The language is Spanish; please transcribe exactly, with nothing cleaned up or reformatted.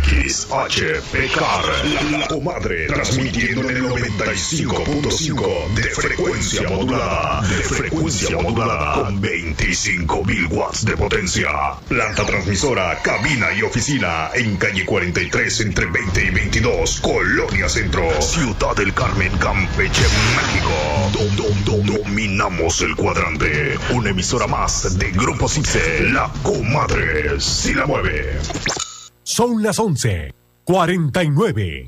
X H P K R, La Comadre, transmitiendo en el noventa y cinco punto cinco de frecuencia modulada, de frecuencia modulada, con veinticinco mil watts de potencia. Planta transmisora, cabina y oficina en calle cuarenta y tres entre veinte y veintidós, Colonia Centro, Ciudad del Carmen, Campeche, México. Dom, dom, dom, dominamos el cuadrante. Una emisora más de Grupo Cipse, La Comadre, si la mueve. Son las once cuarenta y nueve.